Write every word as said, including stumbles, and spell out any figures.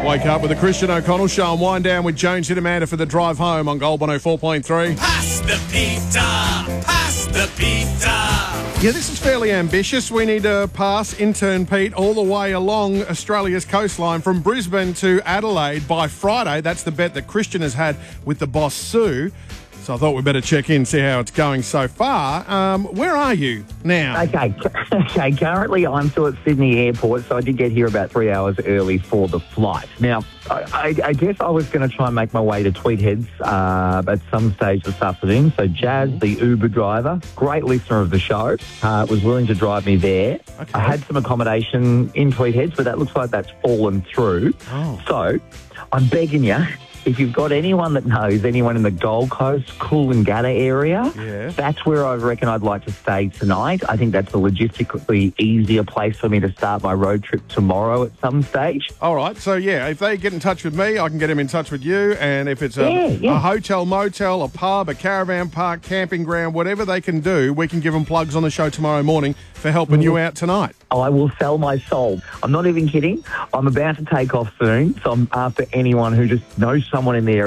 Wake up with the Christian O'Connell Show and wind down with Jones and Amanda for the drive home on Gold one oh four point three. Pass the pizza! Pass the pizza! Yeah, this is fairly ambitious. We need to pass intern Pete all the way along Australia's coastline from Brisbane to Adelaide by Friday. That's the bet that Christian has had with the boss, Sue. So I thought we'd better check in, see how it's going so far. Um, where are you now? Okay, okay. Currently, I'm still at Sydney Airport, so I did get here about three hours early for the flight. Now, I, I, I guess I was going to try and make my way to Tweed Heads uh, at some stage this afternoon. So Jazz, the Uber driver, great listener of the show, uh, was willing to drive me there. Okay. I had some accommodation in Tweed Heads, but that looks like that's fallen through. Oh. So I'm begging you, if you've got anyone that knows anyone in the Gold Coast, Coolangatta area, Yeah. that's where I reckon I'd like to stay tonight. I think that's a logistically easier place for me to start my road trip tomorrow at some stage. All right, so yeah, if they get in touch with me, I can get them in touch with you. And if it's a, Yeah, yeah. a hotel, motel, a pub, a caravan park, camping ground, whatever they can do, we can give them plugs on the show tomorrow morning for helping you out tonight. I will sell my soul. I'm not even kidding. I'm about to take off soon, so I'm after anyone who just knows someone in the area